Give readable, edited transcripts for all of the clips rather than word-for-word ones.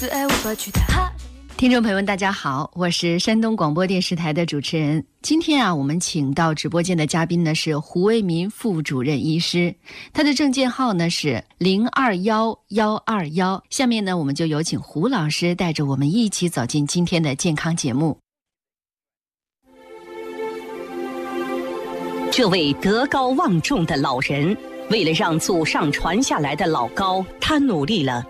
自爱无法取代。 听众朋友们大家好，我是山东广播电视台的主持人。今天我们请到直播间的嘉宾呢是胡为民副主任医师，他的证件号呢是021121。下面呢我们就有请胡老师带着我们一起走进今天的健康节目。 这位德高望重的老人，为了让祖上传下来的老高，他努力了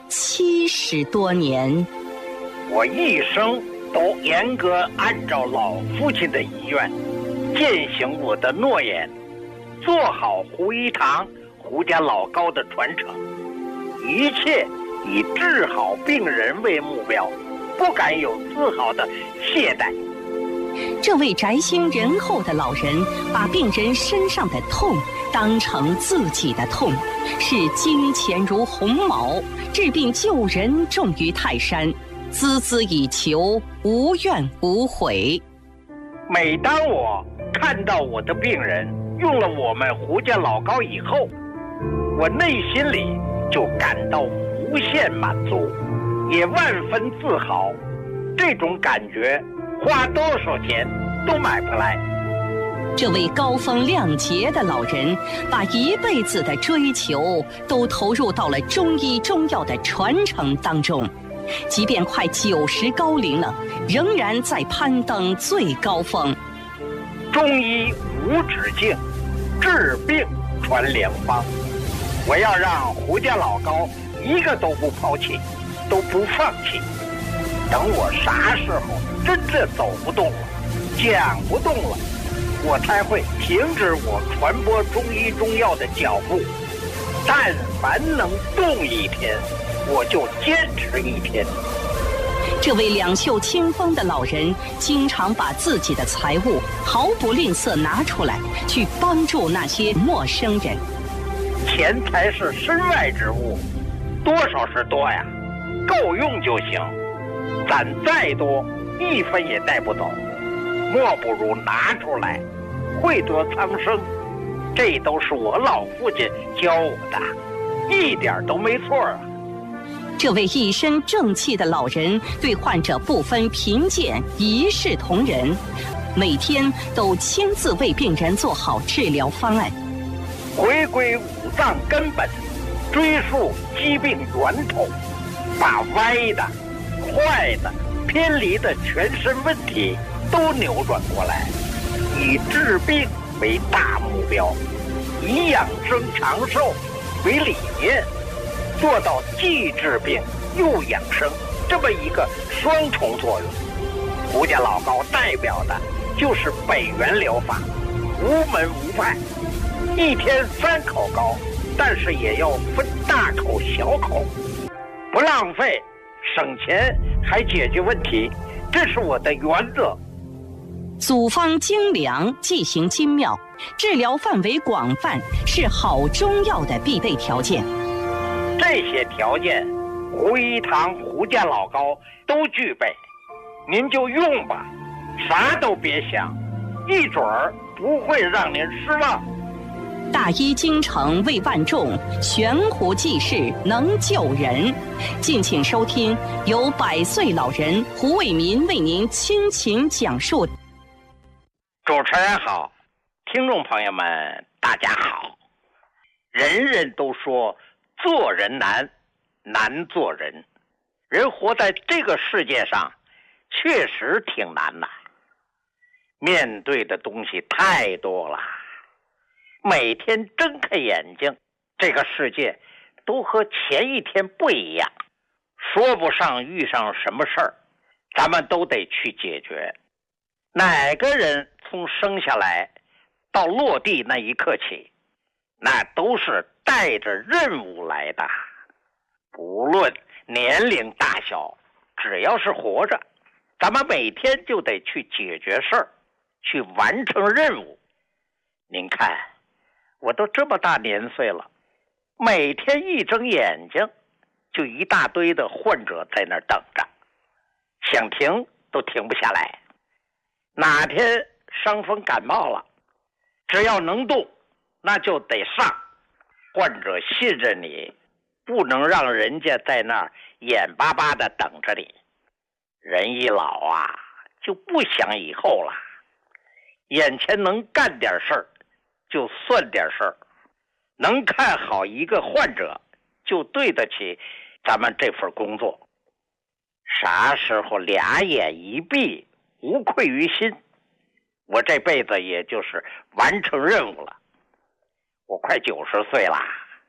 70多年。 我一生都严格按照老父亲的遗愿，践行我的诺言，做好胡一堂胡家老高的传承，一切以治好病人为目标，不敢有丝毫的懈怠。 这位宅心仁厚的老人，把病人身上的痛当成自己的痛，视金钱如鸿毛，治病救人重于泰山，孜孜以求，无怨无悔。 每当我看到我的病人用了我们胡家老高以后，我内心里就感到无限满足，也万分自豪。这种感觉花多少钱都买不来。 这位高风亮节的老人，把一辈子的追求都投入到了中医中药的传承当中，即便快90高龄了，仍然在攀登最高峰。 中医无止境，治病传良方。我要让胡家老高一个都不抛弃，都不放弃。等我啥时候真的走不动了，讲不动了，我才会停止我传播中医中药的脚步。但凡能动一天，我就坚持一天。 这位两袖清风的老人，经常把自己的财物毫不吝啬拿出来，去帮助那些陌生人。 钱财是身外之物，多少是多呀，够用就行。攒再多，一分也带不走，莫不如拿出来，惠泽苍生。这都是我老父亲教我的，一点都没错啊。 这位一身正气的老人，对患者不分贫贱，一视同仁，每天都亲自为病人做好治疗方案。 回归五脏根本，追溯疾病源头，把歪的、坏的、偏离的全身问题都扭转过来，以治病为大目标，以养生长寿为理念，做到既治病又养生这么一个双重作用。胡家老高代表的就是北元疗法，无门无派，一天3口高，但是也要分大口小口，不浪费，省钱还解决问题，这是我的原则。 组方精良，剂型精妙，治疗范围广泛，是好中药的必备条件。 这些条件，胡一堂胡家老高都具备，您就用吧，啥都别想，一准儿不会让您失望。 大医精诚为万众，悬壶济世能救人。敬请收听由100岁老人胡为民为您倾情讲述。 主持人好，听众朋友们大家好。人人都说做人难，难做人。人活在这个世界上确实挺难的，面对的东西太多了，每天睁开眼睛，这个世界都和前一天不一样，说不上遇上什么事儿，咱们都得去解决。哪个人从生下来到落地那一刻起，那都是带着任务来的。不论年龄大小，只要是活着，咱们每天就得去解决事儿，去完成任务。您看，我都这么大年岁了，每天一睁眼睛就一大堆的患者在那儿等着，想停都停不下来。哪天伤风感冒了，只要能动，那就得上。患者信任你，不能让人家在那儿眼巴巴的等着你。人一老啊，就不想以后了，眼前能干点事儿就算点事儿，能看好一个患者就对得起咱们这份工作。啥时候俩眼一闭，无愧于心，我这辈子也就是完成任务了。我快90岁了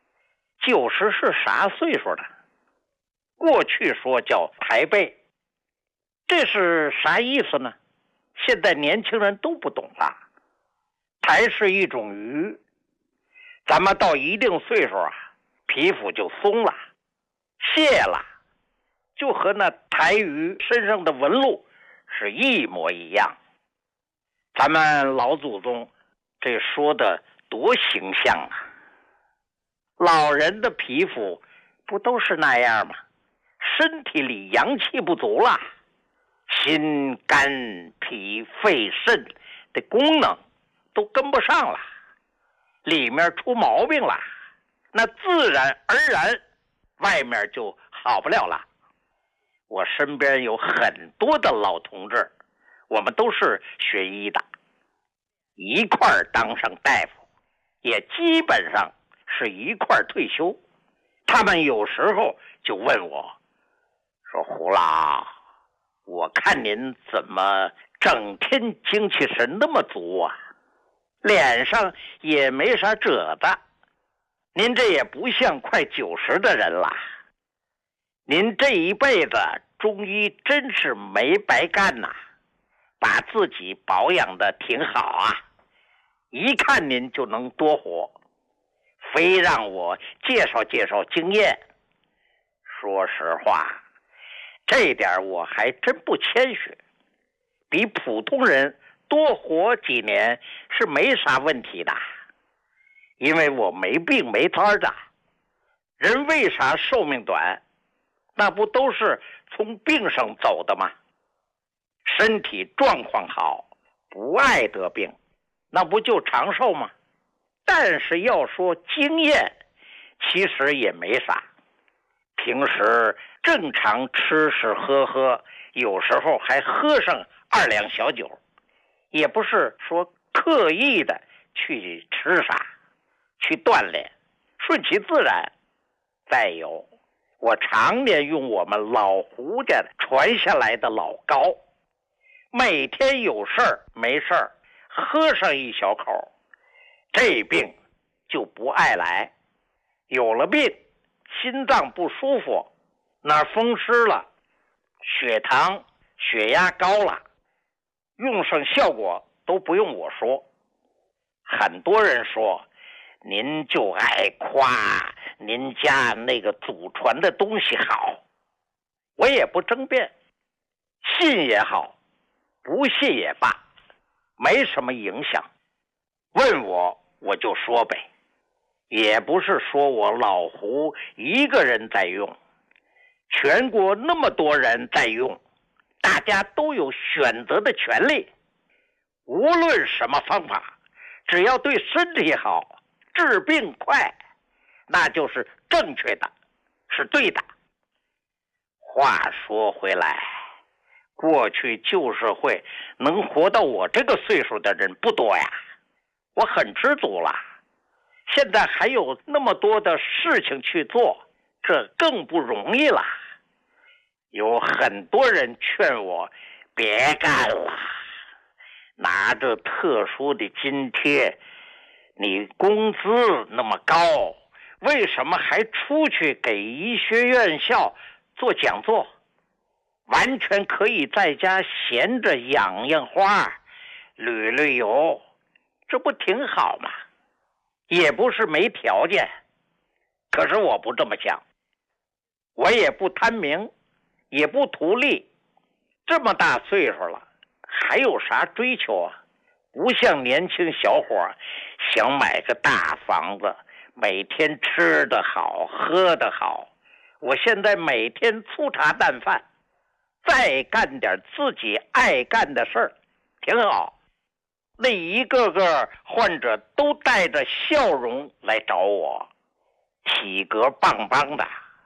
，90是啥岁数呢？过去说叫抬背，这是啥意思呢？现在年轻人都不懂了。抬是一种鱼，咱们到一定岁数啊，皮肤就松了，卸了，就和那抬鱼身上的纹路是一模一样。咱们老祖宗这说的多形象啊！老人的皮肤不都是那样吗？身体里阳气不足了，心肝脾肺肾的功能都跟不上了，里面出毛病了，那自然而然外面就好不了了。我身边有很多的老同志，我们都是学医的，一块儿当上大夫，也基本上是一块儿退休。他们有时候就问我说，胡老，我看您怎么整天精气神那么足啊，脸上也没啥褶子，您这也不像快90的人了，您这一辈子中医真是没白干呐，把自己保养的挺好啊，一看您就能多活，非让我介绍介绍经验。说实话，这点我还真不谦虚，比普通人多活几年是没啥问题的，因为我没病没灾的。人为啥寿命短？那不都是从病上走的吗？身体状况好，不爱得病，那不就长寿吗？但是要说经验，其实也没啥。平时正常吃吃喝喝，有时候还喝上2两小酒，也不是说刻意的去吃啥，去锻炼，顺其自然。再有，我常年用我们老胡家传下来的老膏，每天有事儿没事儿喝上一小口，这病就不爱来。有了病，心脏不舒服，哪风湿了，血糖血压高了，用上效果都不用我说。很多人说您就爱夸您家那个祖传的东西好，我也不争辩，信也好，不信也罢，没什么影响。问我就说呗，也不是说我老胡一个人在用，全国那么多人在用，大家都有选择的权利。无论什么方法，只要对身体好，治病快，那就是正确的，是对的。话说回来，过去旧社会能活到我这个岁数的人不多呀，我很知足了。现在还有那么多的事情去做，这更不容易了。有很多人劝我别干了，拿着特殊的津贴，你工资那么高，为什么还出去给医学院校做讲座？完全可以在家闲着养养花，旅旅游，这不挺好吗？也不是没条件，可是我不这么想，我也不贪名，也不图利，这么大岁数了，还有啥追求啊？不像年轻小伙想买个大房子，每天吃得好喝得好。我现在每天粗茶淡饭，再干点自己爱干的事儿，挺好。那一个个患者都带着笑容来找我，体格棒棒的，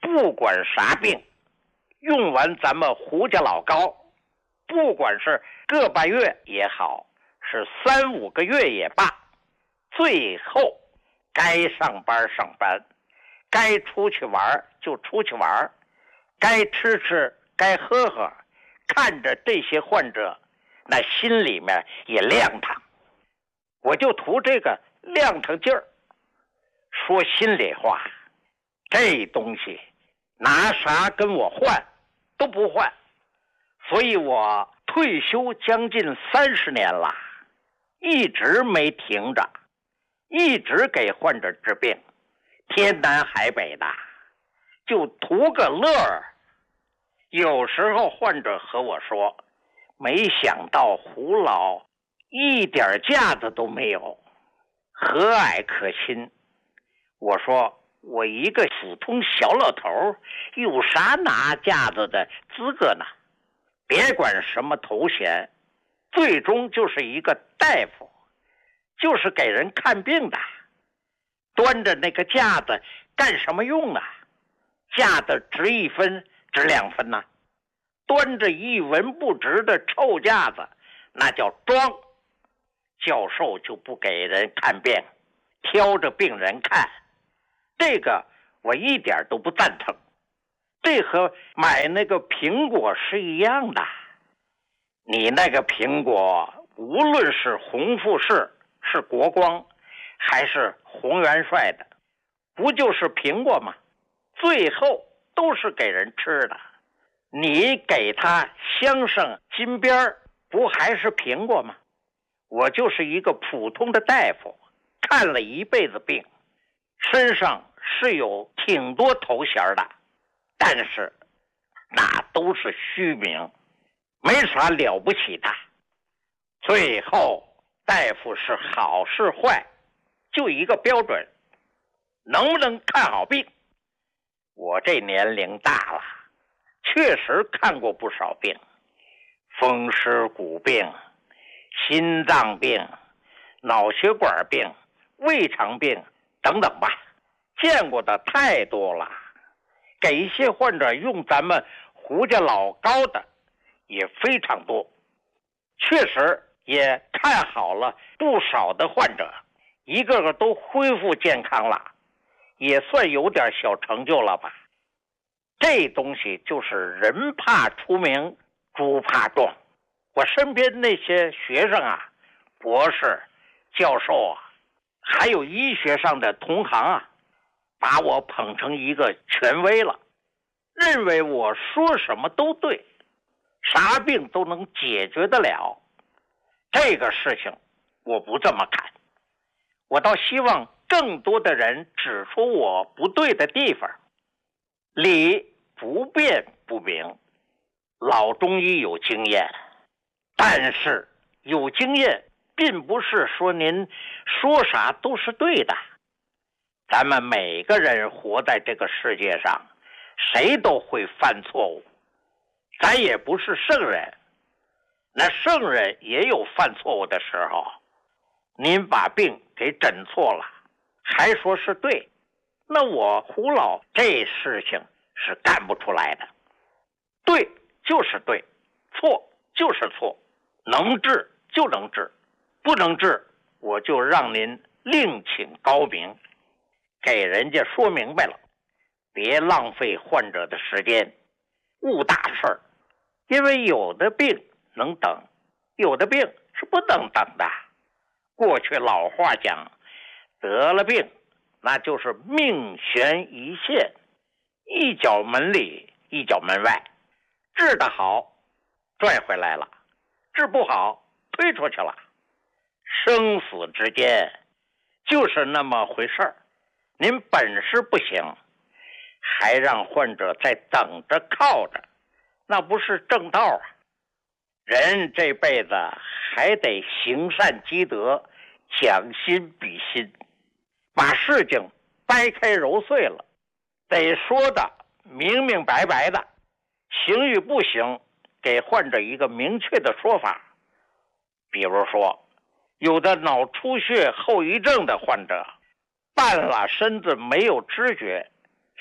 不管啥病，用完咱们胡家老膏，不管是个把月也好，是3、5个月也罢，最后该上班上班，该出去玩就出去玩，该吃吃，该喝喝，看着这些患者，那心里面也亮堂。我就图这个亮堂劲儿。说心里话，这东西拿啥跟我换都不换，所以我退休将近30年了，一直没停着，一直给患者治病，天南海北的，就图个乐儿。有时候患者和我说，没想到胡老一点架子都没有，和蔼可亲。我说我一个普通小老头有啥拿架子的资格呢？别管什么头衔，最终就是一个大夫，就是给人看病的。端着那个架子干什么用啊？架子值1分值2分呢？端着一文不值的臭架子，那叫装。教授就不给人看病，挑着病人看，这个我一点都不赞成。这和买那个苹果是一样的，你那个苹果无论是红富士，是国光，还是洪元帅的，不就是苹果吗？最后都是给人吃的，你给他镶上金边，不还是苹果吗？我就是一个普通的大夫，看了一辈子病，身上是有挺多头衔的，但是那都是虚名，没啥了不起的。最后大夫是好是坏，就一个标准，能不能看好病。我这年龄大了，确实看过不少病，风湿骨病、心脏病、脑血管病、胃肠病等等吧，见过的太多了。给一些患者用咱们胡家老膏的也非常多，确实也看好了不少的患者，一个个都恢复健康了，也算有点小成就了吧。这东西就是人怕出名，猪怕壮。我身边那些学生啊，博士、教授啊，还有医学上的同行啊，把我捧成一个权威了，认为我说什么都对，啥病都能解决得了。这个事情我不这么看，我倒希望更多的人指出我不对的地方。理不辩不明，老中医有经验，但是有经验并不是说您说啥都是对的。咱们每个人活在这个世界上，谁都会犯错误，咱也不是圣人，那圣人也有犯错误的时候。您把病给诊错了，还说是对，那我胡老这事情是干不出来的。对就是对，错就是错，能治就能治，不能治我就让您另请高明，给人家说明白了，别浪费患者的时间，误大事儿。因为有的病能等，有的病是不能等的。过去老话讲，得了病那就是命悬一线，一脚门里一脚门外，治得好拽回来了，治不好推出去了。生死之间就是那么回事儿，您本事不行，还让患者在等着靠着，那不是正道啊。人这辈子还得行善积德，将心比心，把事情掰开揉碎了，得说的明明白白的，行与不行给患者一个明确的说法。比如说，有的脑出血后遗症的患者，半拉身子没有知觉，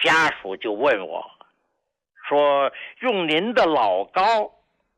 家属就问我说，用您的老膏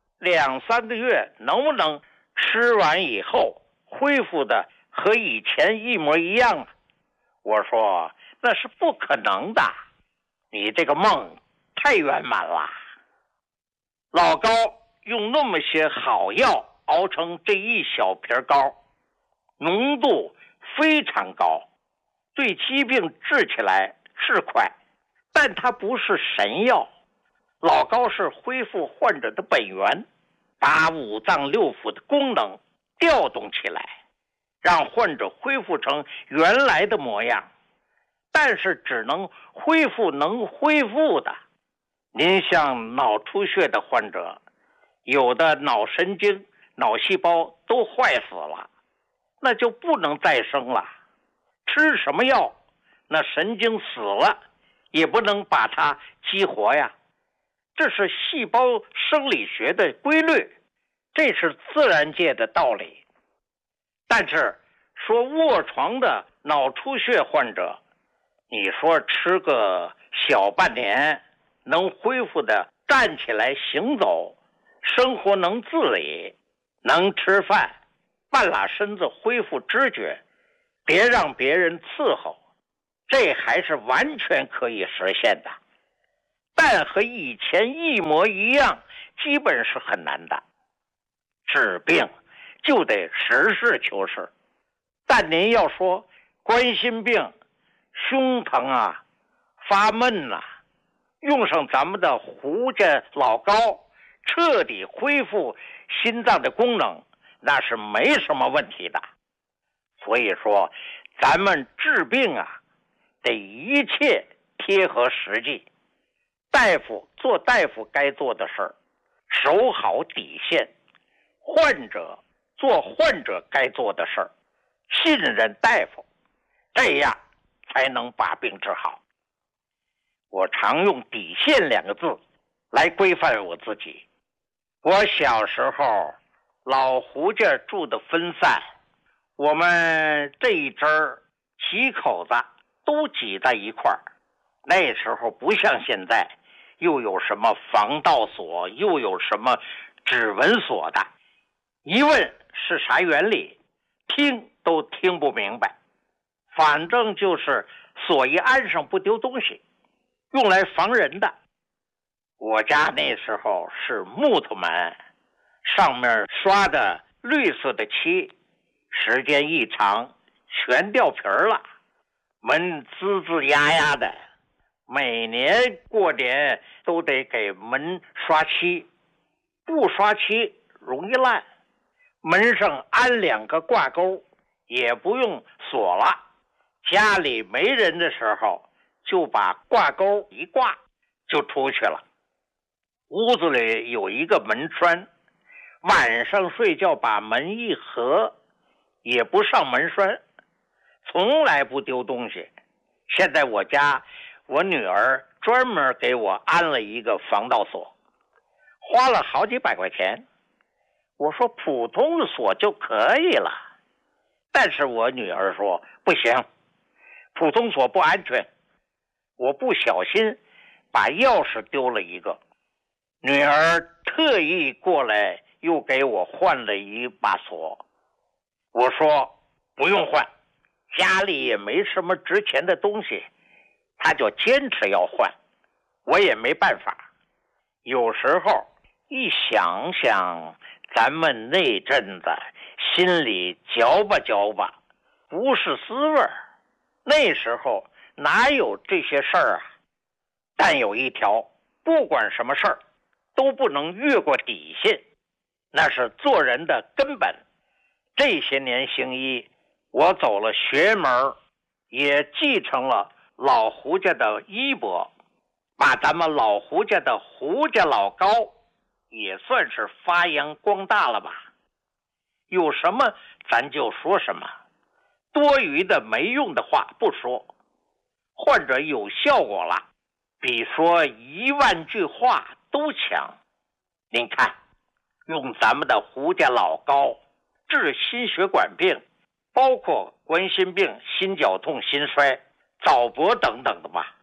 2-3个月能不能吃完以后恢复的和以前一模一样啊？我说那是不可能的，你这个梦太圆满了。老膏用那么些好药熬成这一小瓶膏，浓度非常高，对疾病治起来是快，但它不是神药。老膏是恢复患者的本源，把五脏六腑的功能调动起来，让患者恢复成原来的模样，但是只能恢复能恢复的。您像脑出血的患者，有的脑神经、脑细胞都坏死了，那就不能再生了。吃什么药，那神经死了也不能把它激活呀。这是细胞生理学的规律，这是自然界的道理。但是说卧床的脑出血患者，你说吃个小半年能恢复的站起来行走，生活能自理，能吃饭，半拉身子恢复知觉，别让别人伺候，这还是完全可以实现的。但和以前一模一样，基本是很难的。治病就得实事求是。但您要说冠心病、胸疼啊、发闷啊，用上咱们的胡家老膏，彻底恢复心脏的功能，那是没什么问题的。所以说咱们治病啊，得一切贴合实际，大夫做大夫该做的事儿，守好底线，患者做患者该做的事儿，信任大夫，这样才能把病治好。我常用底线2个字来规范我自己。我小时候老胡家住的分散，我们这一支几口子都挤在一块儿。那时候不像现在，又有什么防盗锁，又有什么指纹锁的，一问是啥原理，听都听不明白。反正就是锁一安上不丢东西，用来防人的。我家那时候是木头门，上面刷的绿色的漆，时间一长全掉皮了，门吱吱呀呀的，每年过年都得给门刷漆，不刷漆容易烂。门上安2个挂钩，也不用锁了，家里没人的时候就把挂钩一挂就出去了。屋子里有一个门栓，晚上睡觉把门一合，也不上门栓，从来不丢东西。现在我家我女儿专门给我安了一个防盗锁，花了好几百块钱。我说普通的锁就可以了，但是我女儿说不行，普通锁不安全。我不小心把钥匙丢了一个，女儿特意过来又给我换了一把锁。我说不用换，家里也没什么值钱的东西，她就坚持要换，我也没办法。有时候一想想咱们那阵子，心里嚼吧嚼吧，不是滋味儿。那时候哪有这些事儿啊？但有一条，不管什么事儿都不能越过底线，那是做人的根本。这些年行医，我走了学门，也继承了老胡家的衣钵，把咱们老胡家的胡家老膏也算是发扬光大了吧。有什么咱就说什么，多余的没用的话不说，患者有效果了，比说10000句话都强。您看，用咱们的胡家老膏治心血管病，包括冠心病、心绞痛、心衰、早搏等等的吧，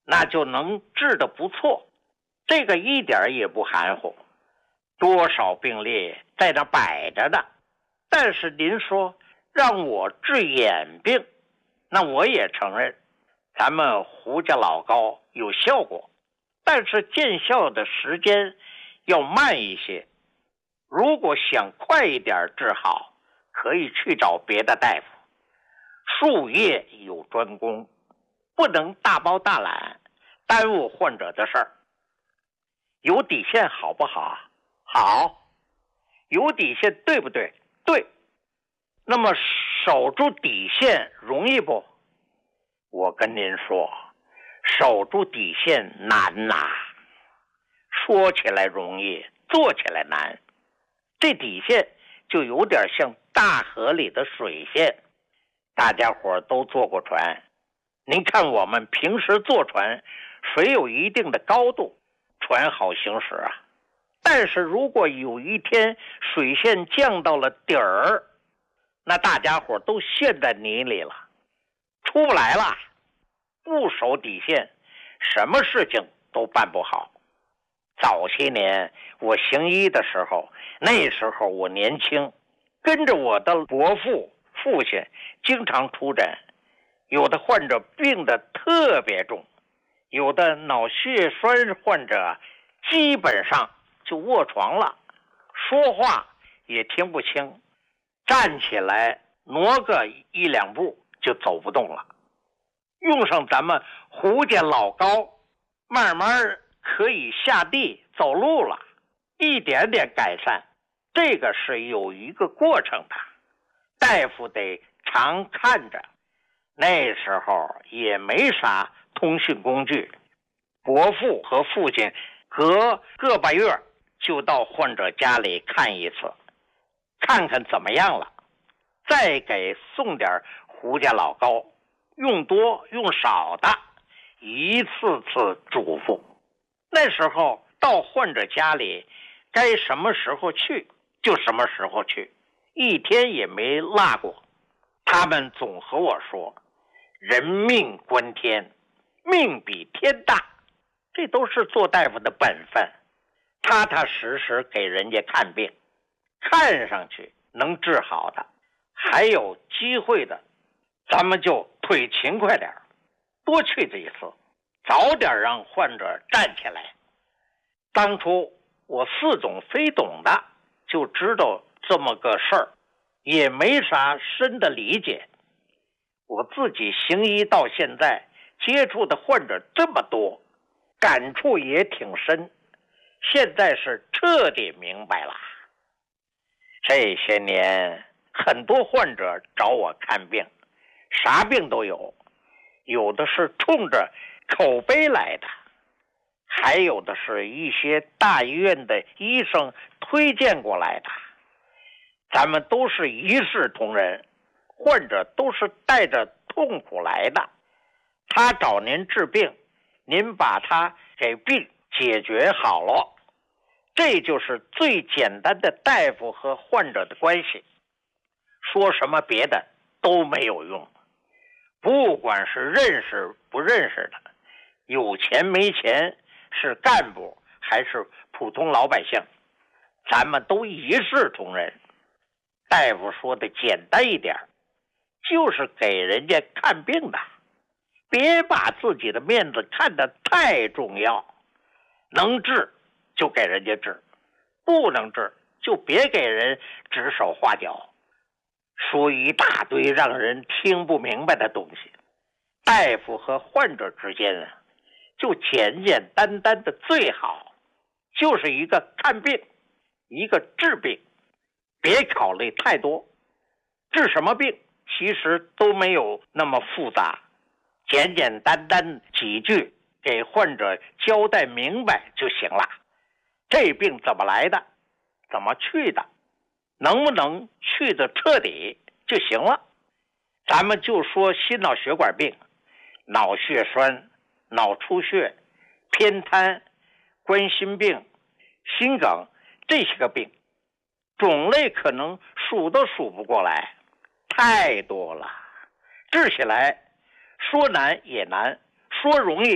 那就能治得不错，这个一点也不含糊。多少病例在那摆着呢，但是您说让我治眼病，那我也承认咱们胡家老膏有效果，但是见效的时间要慢一些。如果想快一点治好，可以去找别的大夫，术业有专攻，不能大包大揽，耽误患者的事儿。有底线好不好？好。有底线对不对？对。那么守住底线容易不？我跟您说，守住底线难呐。说起来容易，做起来难。这底线就有点像大河里的水线，大家伙都坐过船，您看我们平时坐船，水有一定的高度，船好行驶啊。但是如果有一天水线降到了底儿，那大家伙都陷在泥里了，出不来了。不守底线，什么事情都办不好。早些年我行医的时候，那时候我年轻，跟着我的伯父父亲经常出诊，有的患者病得特别重，有的脑血栓患者基本上就卧床了，说话也听不清，站起来挪个一两步就走不动了。用上咱们胡家老膏，慢慢可以下地走路了，一点点改善。这个是有一个过程的，大夫得常看着。那时候也没啥通讯工具，伯父和父亲隔个把月就到患者家里看一次，看看怎么样了，再给送点胡家老膏，用多用少的一次次嘱咐。那时候到患者家里该什么时候去就什么时候去，一天也没落过。他们总和我说，人命关天，命比天大，这都是做大夫的本分，踏踏实实给人家看病，看上去能治好的，还有机会的，咱们就腿勤快点，多去这一次，早点让患者站起来。当初我似懂非懂的就知道这么个事儿，也没啥深的理解。我自己行医到现在，接触的患者这么多，感触也挺深，现在是彻底明白了。这些年很多患者找我看病，啥病都有，有的是冲着口碑来的，还有的是一些大医院的医生推荐过来的。咱们都是一视同仁，患者都是带着痛苦来的，他找您治病，您把他给病解决好了，这就是最简单的大夫和患者的关系。说什么别的都没有用，不管是认识不认识的，有钱没钱，是干部还是普通老百姓，咱们都一视同仁。大夫说的简单一点，就是给人家看病的，别把自己的面子看得太重要，能治就给人家治，不能治就别给人指手画脚，说一大堆让人听不明白的东西。大夫和患者之间就简简单单的最好，就是一个看病，一个治病，别考虑太多。治什么病其实都没有那么复杂，简简单单几句给患者交代明白就行了。这病怎么来的，怎么去的，能不能去的彻底就行了。咱们就说心脑血管病，脑血栓、脑出血、偏瘫、冠心病、心梗，这些个病种类可能数都数不过来，太多了。治起来说难也难，说容易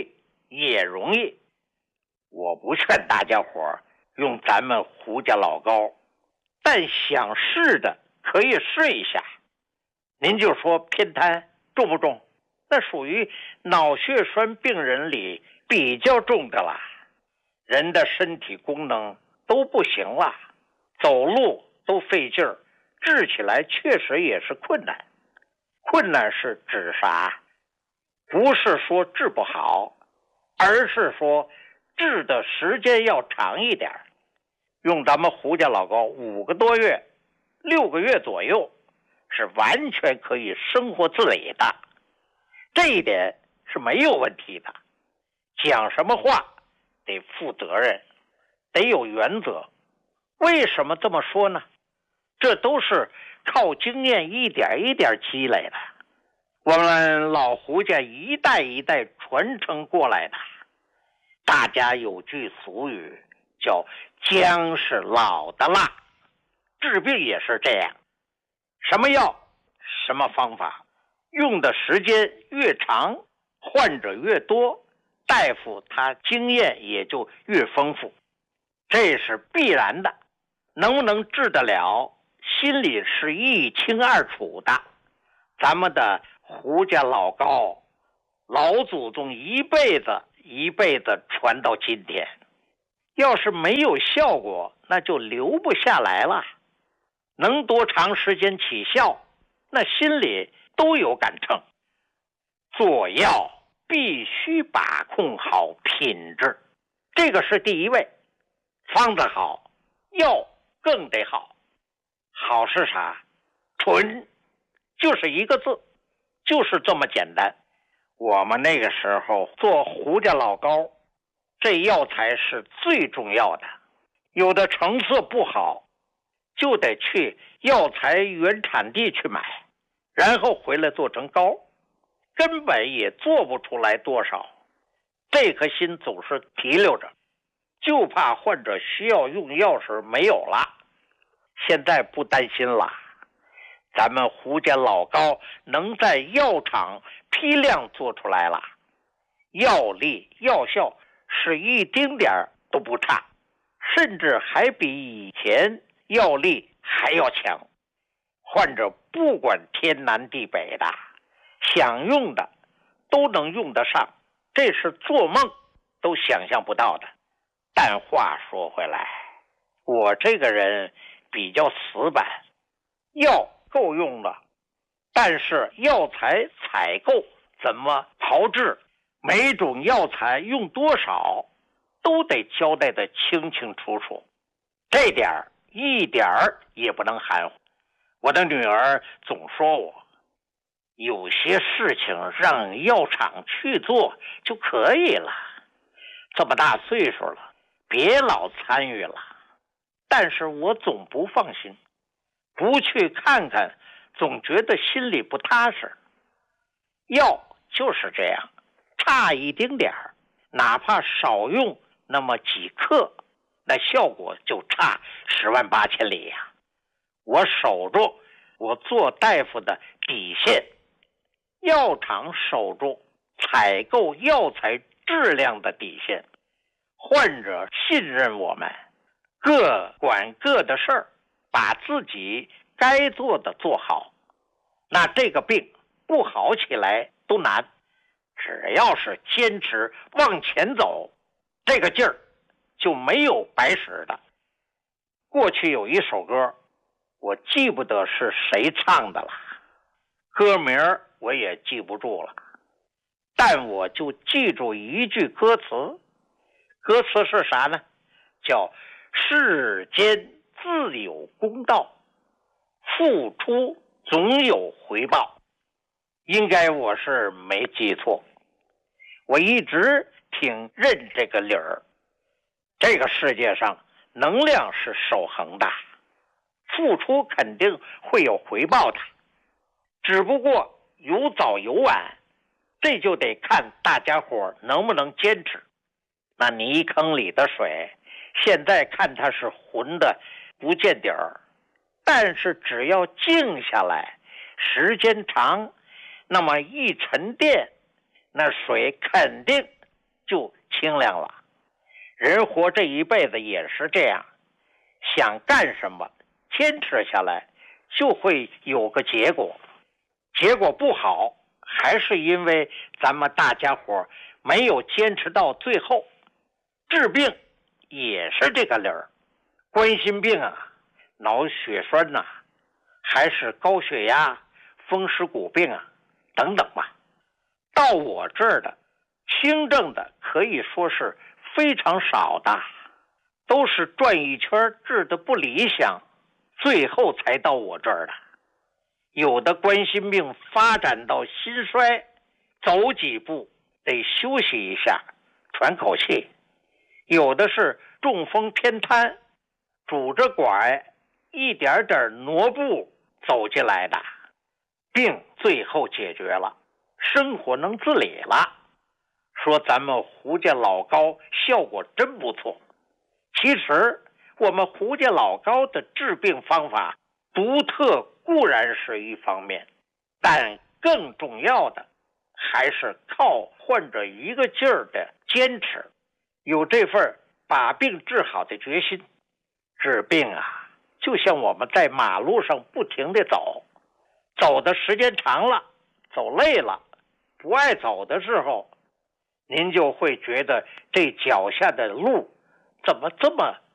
也容易。我不劝大家伙用咱们胡家老膏，但想试的可以试一下。您就说偏瘫重不重？那属于脑血栓病人里比较重的啦。人的身体功能都不行了，走路都费劲儿，治起来确实也是困难。困难是指啥？不是说治不好，而是说治的时间要长一点。用咱们胡家老膏5个多月、6个月左右，是完全可以生活自理的，这一点是没有问题的。讲什么话得负责任，得有原则。为什么这么说呢？这都是靠经验一点一点积累的，我们老胡家一代一代传承过来的。大家有句俗语叫姜是老的辣，治病也是这样。什么药什么方法，用的时间越长，患者越多，大夫他经验也就越丰富，这是必然的。能不能治得了，心里是一清二楚的。咱们的胡家老膏，老祖宗一辈子传到今天，要是没有效果，那就留不下来了。能多长时间起效，那心里都有杆秤。做药必须把控好品质，这个是第一位。方子好，药更得好。好是啥？纯，就是一个字，就是这么简单。我们那个时候做胡家老膏，这药材是最重要的。有的成色不好，就得去药材原产地去买，然后回来做成膏，根本也做不出来多少。这颗心总是提溜着，就怕患者需要用药时没有了。现在不担心了，咱们胡家老膏能在药厂批量做出来了，药力药效是一丁点儿都不差，甚至还比以前药力还要强。患者不管天南地北的，想用的都能用得上，这是做梦都想象不到的。但话说回来，我这个人比较死板，药够用了，但是药材采购怎么炮制，每种药材用多少，都得交代得清清楚楚，这点儿一点儿也不能含糊。我的女儿总说我，有些事情让药厂去做就可以了，这么大岁数了，别老参与了。但是我总不放心，不去看看，总觉得心里不踏实。药就是这样，差一丁点儿，哪怕少用那么几克，那效果就差10万8千里呀。我守住我做大夫的底线，药厂守住采购药材质量的底线，患者信任我们，各管各的事儿，把自己该做的做好，那这个病不好起来都难。只要是坚持往前走，这个劲儿就没有白使的。过去有一首歌，我记不得是谁唱的了，歌名我也记不住了，但我就记住一句歌词，歌词是啥呢？叫世间自有公道，付出总有回报。应该我是没记错，我一直挺认这个理儿。这个世界上能量是守恒的，付出肯定会有回报的，只不过有早有晚，这就得看大家伙能不能坚持。那泥坑里的水，现在看它是浑的不见底儿，但是只要静下来，时间长，那么一沉淀，那水肯定就清凉了。人活这一辈子也是这样，想干什么，坚持下来就会有个结果。结果不好，还是因为咱们大家伙没有坚持到最后。治病也是这个理儿，冠心病啊，脑血栓呐，还是高血压、风湿骨病啊等等吧。到我这儿的轻症的可以说是非常少的，都是转一圈治的不理想，最后才到我这儿的。有的冠心病发展到心衰，走几步得休息一下喘口气。有的是中风偏瘫，拄着拐一点点挪步走进来的，病最后解决了，生活能自理了。说咱们胡家老高效果真不错。其实我们胡家老高的治病方法独特固然是一方面，但更重要的还是靠患者一个劲儿的坚持，有这份把病治好的决心。治病啊，就像我们在马路上不停地走，走的时间长了，走累了，不爱走的时候，您就会觉得这脚下的路怎么这么